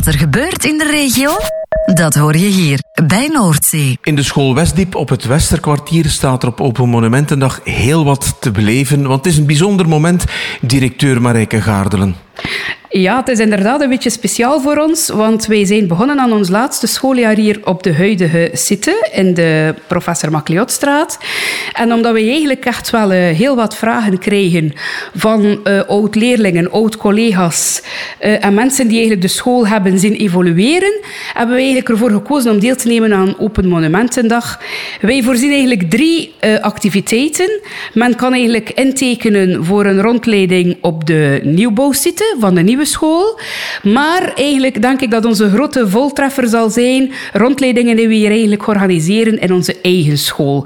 Wat er gebeurt in de regio, dat hoor je hier bij Noordzee. In de school Westdiep op het Westerkwartier staat er op Open Monumentendag heel wat te beleven. Want het is een bijzonder moment, directeur Marijke Gaardelen. Ja, het is inderdaad een beetje speciaal voor ons, want wij zijn begonnen aan ons laatste schooljaar hier op de huidige site in de Professor Macleodstraat. En omdat we eigenlijk echt wel heel wat vragen krijgen van oud-leerlingen, oud-collega's en mensen die eigenlijk de school hebben zien evolueren, hebben we eigenlijk ervoor gekozen om deel te nemen aan Open Monumentendag. Wij voorzien eigenlijk 3 activiteiten. Men kan eigenlijk intekenen voor een rondleiding op de nieuwbouwsite van de nieuwe school. Maar eigenlijk denk ik dat onze grote voltreffer zal zijn rondleidingen die we hier eigenlijk organiseren in onze eigen school.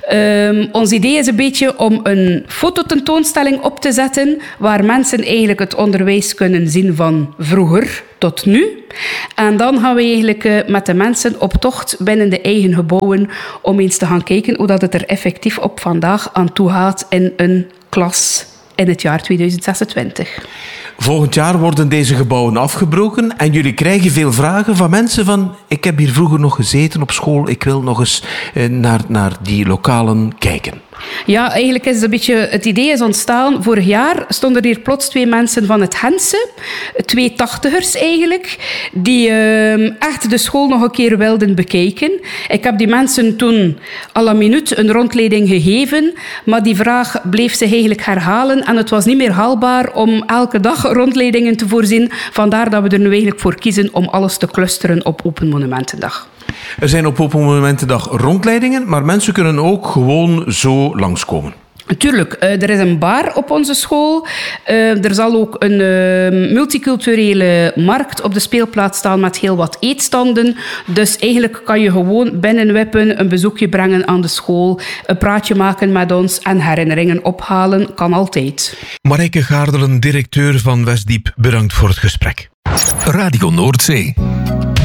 Ons idee is een beetje om een fototentoonstelling op te zetten waar mensen eigenlijk het onderwijs kunnen zien van vroeger tot nu. En dan gaan we eigenlijk met de mensen op tocht binnen de eigen gebouwen om eens te gaan kijken hoe dat het er effectief op vandaag aan toe gaat in een klas in het jaar 2026. Volgend jaar worden deze gebouwen afgebroken en jullie krijgen veel vragen van mensen van ik heb hier vroeger nog gezeten op school, ik wil nog eens naar die lokalen kijken. Ja, eigenlijk is het een beetje... Het idee is ontstaan. Vorig jaar stonden hier plots 2 mensen van het Hense. 2 80ers eigenlijk. Die echt de school nog een keer wilden bekijken. Ik heb die mensen toen à la minuut een rondleiding gegeven. Maar die vraag bleef zich eigenlijk herhalen. En het was niet meer haalbaar om elke dag rondleidingen te voorzien. Vandaar dat we er nu eigenlijk voor kiezen om alles te clusteren op Open Monumentendag. Er zijn op Open Monumentendag rondleidingen, maar mensen kunnen ook gewoon zo langskomen. Tuurlijk, er is een bar op onze school. Er zal ook een multiculturele markt op de speelplaats staan met heel wat eetstanden. Dus eigenlijk kan je gewoon binnenwippen, een bezoekje brengen aan de school, een praatje maken met ons en herinneringen ophalen. Kan altijd. Marijke Gaardelen, directeur van Westdiep, bedankt voor het gesprek. Radio Noordzee.